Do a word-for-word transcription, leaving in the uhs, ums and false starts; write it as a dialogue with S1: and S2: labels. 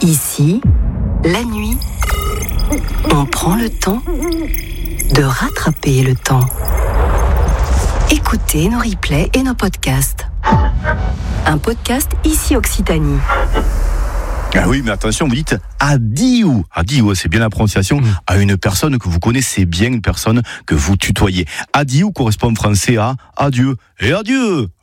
S1: Ici, la nuit, on prend le temps de rattraper le temps. Écoutez nos replays et nos podcasts. Un podcast Ici Occitanie.
S2: Ah oui, mais attention, vous dites adieu. Adieu, c'est bien la prononciation, mmh. à une personne que vous connaissez bien, une personne que vous tutoyez. Adieu correspond en français à adieu et adieu.